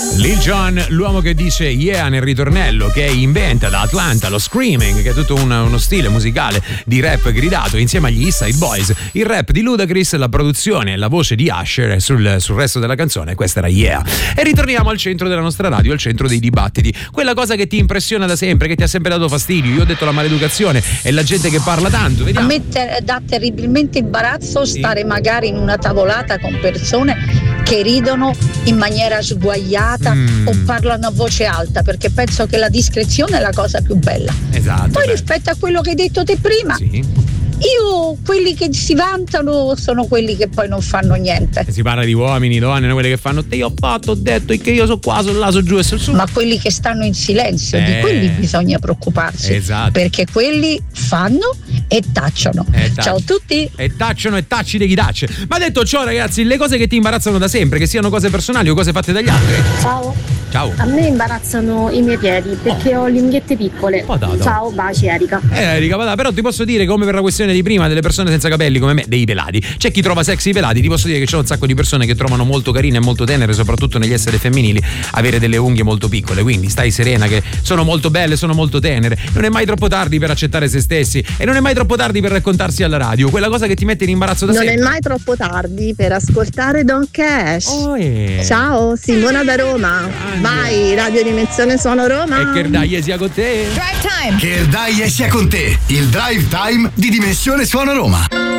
Lil Jon, l'uomo che dice yeah nel ritornello, che inventa da Atlanta lo screaming, che è tutto uno stile musicale di rap gridato insieme agli East Side Boys, il rap di Ludacris, la produzione e la voce di Usher sul resto della canzone. Questa era yeah. E ritorniamo al centro della nostra radio, al centro dei dibattiti, quella cosa che ti impressiona da sempre, che ti ha sempre dato fastidio. Io ho detto la maleducazione e la gente che parla tanto. Vediamo. A me dà terribilmente imbarazzo stare magari in una tavolata con persone che ridono in maniera sguaiata o parlano a voce alta, perché penso che la discrezione è la cosa più bella. Esatto. Poi rispetto a quello che hai detto te prima, quelli che si vantano sono quelli che poi non fanno niente. Si parla di uomini, donne, quelli che fanno te io ho fatto, ho detto e che io so qua, so là, so giù e so su. Ma quelli che stanno in silenzio, di quelli bisogna preoccuparsi. Esatto. Perché quelli fanno e tacciono. Ciao a tutti. E tacciono e tacci di chi tacce. Ma detto ciò, ragazzi, le cose che ti imbarazzano da sempre, che siano cose personali o cose fatte dagli altri. Ciao. A me imbarazzano i miei piedi perché ho le unghiette piccole. Ciao, baci Erika. Erika, però ti posso dire, come per la questione di prima delle persone senza capelli come me, dei pelati, c'è chi trova sexy i pelati. Ti posso dire che c'è un sacco di persone che trovano molto carine e molto tenere, soprattutto negli esseri femminili, avere delle unghie molto piccole. Quindi stai serena che sono molto belle, sono molto tenere. Non è mai troppo tardi per accettare se stessi e non è mai troppo tardi per raccontarsi alla radio quella cosa che ti mette in imbarazzo da sempre. Non è mai troppo tardi per ascoltare Don Cash. Ciao, Simona da Roma. Vai, Radio Dimensione Suono Roma. E che dai sia con te. Drive Time. Che dai sia con te. Il Drive Time di Dimensione Suono Roma.